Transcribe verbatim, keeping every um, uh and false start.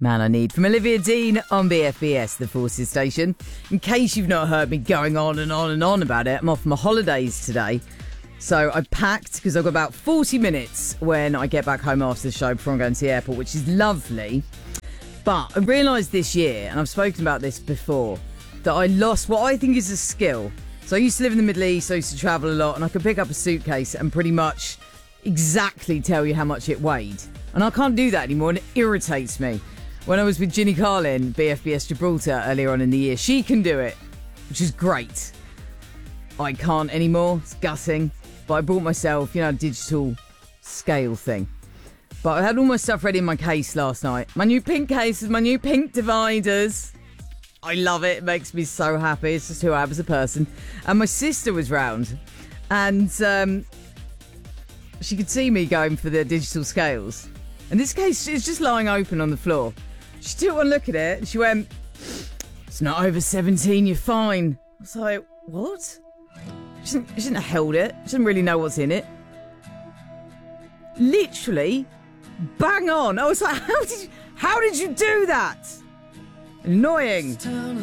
Man I Need from Olivia Dean on B F B S, the Forces Station. In case you've not heard me going on and on and on about it, I'm off my holidays today. So I packed because I've got about forty minutes when I get back home after the show before I'm going to the airport, which is lovely. But I realised this year, and I've spoken about this before, that I lost what I think is a skill. So I used to live in the Middle East, I used to travel a lot, and I could pick up a suitcase and pretty much exactly tell you how much it weighed. And I can't do that anymore, and it irritates me. When I was with Ginny Carlin, B F B S Gibraltar, earlier on in the year, she can do it, which is great. I can't anymore, it's gutting. But I bought myself, you know, a digital scale thing. But I had all my stuff ready in my case last night. My new pink cases, my new pink dividers. I love it, it makes me so happy. It's just who I am as a person. And my sister was round, and um, she could see me going for the digital scales. And this case is just lying open on the floor. She took one look at it and she went, "It's not over seventeen, you're fine." I was like, what? She didn't, she didn't have held it. She didn't really know what's in it. Literally, bang on. I was like, how did you, how did you do that? Annoying.